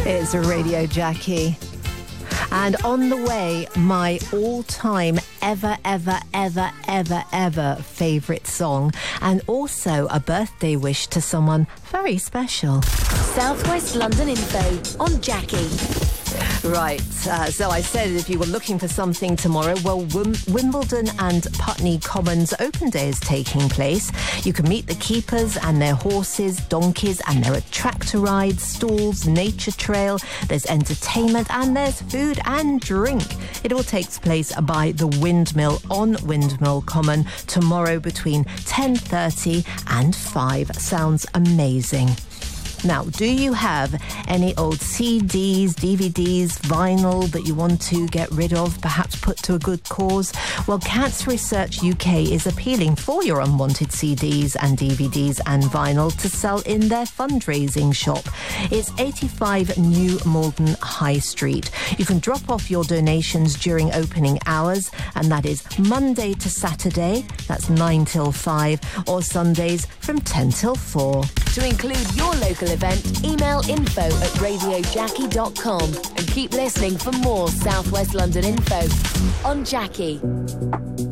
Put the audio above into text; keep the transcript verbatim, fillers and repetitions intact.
It's Radio Jackie. And on the way, my all-time ever, ever, ever, ever, ever favourite song, and also a birthday wish to someone very special. Southwest London info on Jackie. Right, uh, so I said if you were looking for something tomorrow, well, Wim- Wimbledon and Putney Commons Open Day is taking place. You can meet the keepers and their horses, donkeys, and there are tractor rides, stalls, nature trail, there's entertainment, and there's food and drink. It all takes place by the Windmill on Windmill Common tomorrow between ten thirty and five. Sounds amazing. Now, do you have any old C Ds, D V Ds, vinyl that you want to get rid of, perhaps put to a good cause? Well, Cancer Research U K is appealing for your unwanted C Ds and D V Ds and vinyl to sell in their fundraising shop. It's eighty-five New Malden High Street. You can drop off your donations during opening hours, and that is Monday to Saturday, that's nine till five, or Sundays from ten till four. To include your local event, email info at radio jackie dot com and keep listening for more Southwest London info on Jackie.